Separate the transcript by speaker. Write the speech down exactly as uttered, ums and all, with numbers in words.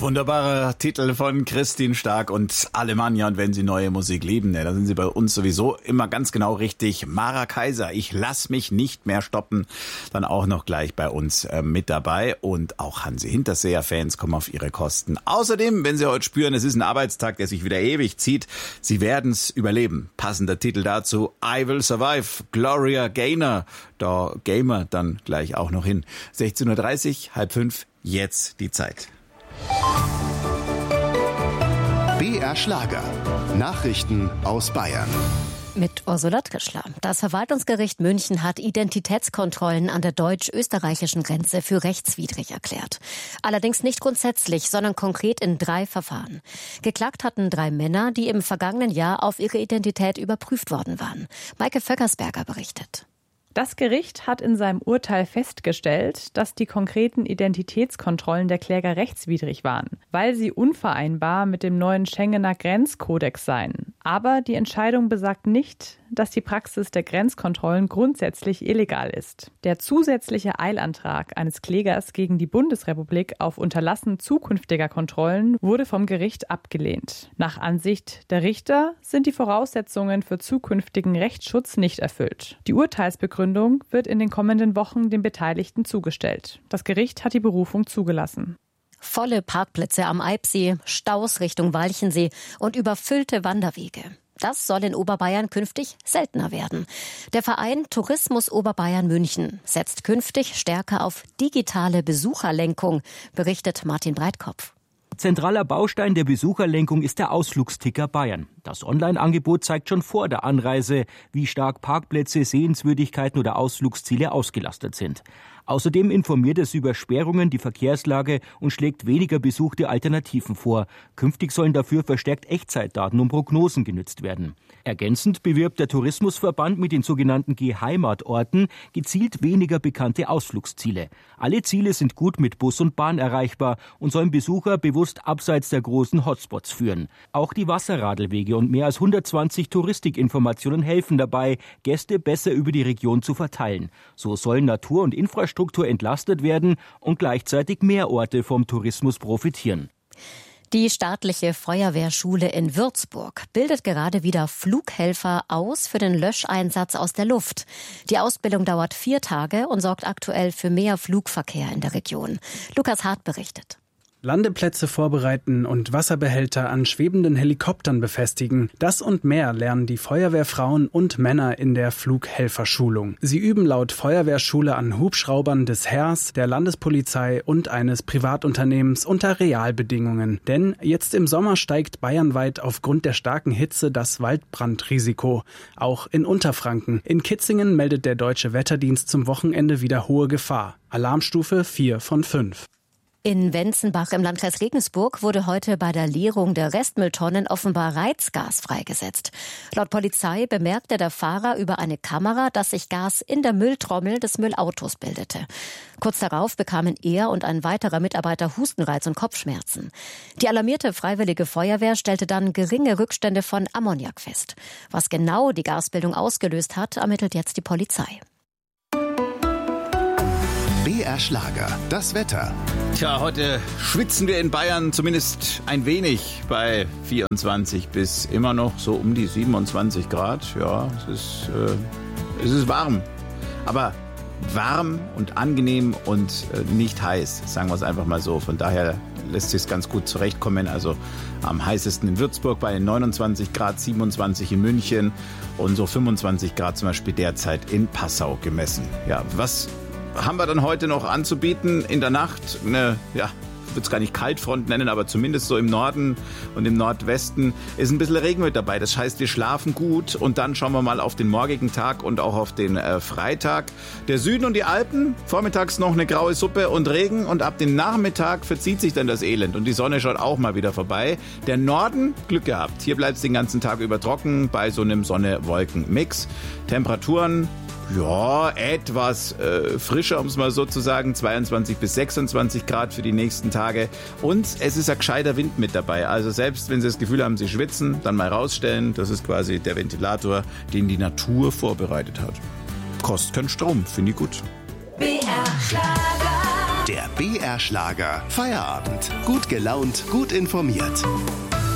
Speaker 1: Wunderbarer Titel von Christine Stark und Alemannia. Und wenn Sie neue Musik lieben, ja, da sind Sie bei uns sowieso immer ganz genau richtig. Mara Kaiser, ich lass mich nicht mehr stoppen. Dann auch noch gleich bei uns äh, mit dabei. Und auch Hansi Hinterseher-Fans kommen auf ihre Kosten. Außerdem, wenn Sie heute spüren, es ist ein Arbeitstag, der sich wieder ewig zieht, Sie werden's überleben. Passender Titel dazu, I Will Survive, Gloria Gaynor. Da Gamer dann gleich auch noch hin. sechzehn Uhr dreißig, halb fünf, jetzt die Zeit.
Speaker 2: B R Schlager. Nachrichten aus Bayern.
Speaker 3: Mit Ursula Trischler. Das Verwaltungsgericht München hat Identitätskontrollen an der deutsch-österreichischen Grenze für rechtswidrig erklärt. Allerdings nicht grundsätzlich, sondern konkret in drei Verfahren. Geklagt hatten drei Männer, die im vergangenen Jahr auf ihre Identität überprüft worden waren. Maike Vöckersberger berichtet.
Speaker 4: Das Gericht hat in seinem Urteil festgestellt, dass die konkreten Identitätskontrollen der Kläger rechtswidrig waren, weil sie unvereinbar mit dem neuen Schengener Grenzkodex seien. Aber die Entscheidung besagt nicht, dass die Praxis der Grenzkontrollen grundsätzlich illegal ist. Der zusätzliche Eilantrag eines Klägers gegen die Bundesrepublik auf Unterlassen zukünftiger Kontrollen wurde vom Gericht abgelehnt. Nach Ansicht der Richter sind die Voraussetzungen für zukünftigen Rechtsschutz nicht erfüllt. Die Urteilsbegründung wird in den kommenden Wochen den Beteiligten zugestellt. Das Gericht hat die Berufung zugelassen.
Speaker 3: Volle Parkplätze am Eibsee, Staus Richtung Walchensee und überfüllte Wanderwege. Das soll in Oberbayern künftig seltener werden. Der Verein Tourismus Oberbayern München setzt künftig stärker auf digitale Besucherlenkung, berichtet Martin Breitkopf.
Speaker 5: Zentraler Baustein der Besucherlenkung ist der Ausflugsticker Bayern. Das Online-Angebot zeigt schon vor der Anreise, wie stark Parkplätze, Sehenswürdigkeiten oder Ausflugsziele ausgelastet sind. Außerdem informiert es über Sperrungen, die Verkehrslage und schlägt weniger besuchte Alternativen vor. Künftig sollen dafür verstärkt Echtzeitdaten und Prognosen genutzt werden. Ergänzend bewirbt der Tourismusverband mit den sogenannten Geheimatorten gezielt weniger bekannte Ausflugsziele. Alle Ziele sind gut mit Bus und Bahn erreichbar und sollen Besucher bewusst abseits der großen Hotspots führen. Auch die Wasserradelwege und mehr als hundertzwanzig Touristikinformationen helfen dabei, Gäste besser über die Region zu verteilen. So sollen Natur und Infrastruktur Struktur entlastet werden und gleichzeitig mehr Orte vom Tourismus profitieren.
Speaker 3: Die staatliche Feuerwehrschule in Würzburg bildet gerade wieder Flughelfer aus für den Löscheinsatz aus der Luft. Die Ausbildung dauert vier Tage und sorgt aktuell für mehr Flugverkehr in der Region. Lukas Hart berichtet.
Speaker 6: Landeplätze vorbereiten und Wasserbehälter an schwebenden Helikoptern befestigen. Das und mehr lernen die Feuerwehrfrauen und Männer in der Flughelferschulung. Sie üben laut Feuerwehrschule an Hubschraubern des Heers, der Landespolizei und eines Privatunternehmens unter Realbedingungen. Denn jetzt im Sommer steigt bayernweit aufgrund der starken Hitze das Waldbrandrisiko. Auch in Unterfranken. In Kitzingen meldet der Deutsche Wetterdienst zum Wochenende wieder hohe Gefahr. Alarmstufe vier von fünf.
Speaker 3: In Wenzenbach im Landkreis Regensburg wurde heute bei der Leerung der Restmülltonnen offenbar Reizgas freigesetzt. Laut Polizei bemerkte der Fahrer über eine Kamera, dass sich Gas in der Mülltrommel des Müllautos bildete. Kurz darauf bekamen er und ein weiterer Mitarbeiter Hustenreiz und Kopfschmerzen. Die alarmierte Freiwillige Feuerwehr stellte dann geringe Rückstände von Ammoniak fest. Was genau die Gasbildung ausgelöst hat, ermittelt jetzt die Polizei.
Speaker 2: B R Schlager, das Wetter.
Speaker 1: Tja, heute schwitzen wir in Bayern zumindest ein wenig bei vierundzwanzig bis immer noch so um die siebenundzwanzig Grad. Ja, es ist, äh, es ist warm. Aber warm und angenehm und äh, nicht heiß, sagen wir es einfach mal so. Von daher lässt sich es ganz gut zurechtkommen. Also am heißesten in Würzburg bei neunundzwanzig Grad, siebenundzwanzig in München und so fünfundzwanzig Grad zum Beispiel derzeit in Passau gemessen. Ja, was haben wir dann heute noch anzubieten? In der Nacht eine, ja, ich würde es gar nicht Kaltfront nennen, aber zumindest so im Norden und im Nordwesten ist ein bisschen Regen mit dabei. Das heißt, wir schlafen gut und dann schauen wir mal auf den morgigen Tag und auch auf den äh, Freitag. Der Süden und die Alpen, vormittags noch eine graue Suppe und Regen und ab dem Nachmittag verzieht sich dann das Elend und die Sonne schaut auch mal wieder vorbei. Der Norden, Glück gehabt. Hier bleibt es den ganzen Tag über trocken bei so einem Sonne-Wolken-Mix. Temperaturen, ja, etwas äh, frischer, um es mal so zu sagen, zweiundzwanzig bis sechsundzwanzig Grad für die nächsten Tage. Und es ist ein gescheiter Wind mit dabei. Also selbst wenn Sie das Gefühl haben, Sie schwitzen, dann mal rausstellen. Das ist quasi der Ventilator, den die Natur vorbereitet hat. Kostet keinen Strom, finde ich gut.
Speaker 7: B R Schlager.
Speaker 2: Der B R Schlager Feierabend. Gut gelaunt, gut informiert.